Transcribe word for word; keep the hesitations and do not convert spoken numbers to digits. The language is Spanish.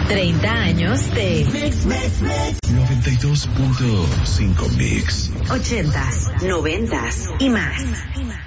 treinta años de Mix, mix, mix. noventa y dos punto cinco Mix. ochentas, noventas y más.